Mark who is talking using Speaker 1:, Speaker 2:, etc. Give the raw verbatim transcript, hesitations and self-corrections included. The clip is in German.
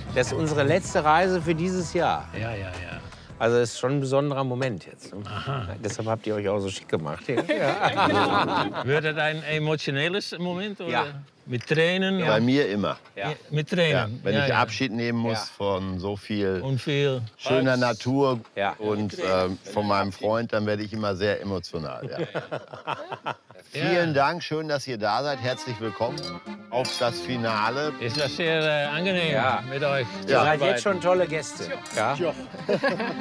Speaker 1: Das ist unsere letzte Reise für dieses Jahr.
Speaker 2: Ja, ja, ja.
Speaker 1: Also das ist schon ein besonderer Moment jetzt.
Speaker 2: Aha.
Speaker 1: Deshalb habt ihr euch auch so schick gemacht. Ja.
Speaker 2: Wird das ein emotionelles Moment? Oder?
Speaker 1: Ja.
Speaker 2: Mit Tränen?
Speaker 3: Bei mir immer.
Speaker 1: Ja.
Speaker 2: Mit
Speaker 3: Ja,
Speaker 2: Tränen?
Speaker 3: wenn
Speaker 2: ja,
Speaker 3: ich
Speaker 2: ja.
Speaker 3: Abschied nehmen muss
Speaker 1: Ja.
Speaker 3: von so viel
Speaker 2: Und viel
Speaker 3: schöner
Speaker 2: Holz.
Speaker 3: Natur
Speaker 1: Ja.
Speaker 3: und äh, von meinem Freund, dann werde ich immer sehr emotional. Ja. Vielen Dank, schön, dass ihr da seid. Herzlich willkommen auf das Finale.
Speaker 2: Es war sehr äh, angenehm
Speaker 1: Ja.
Speaker 2: mit euch.
Speaker 1: Ihr seid jetzt schon tolle Gäste. Ja.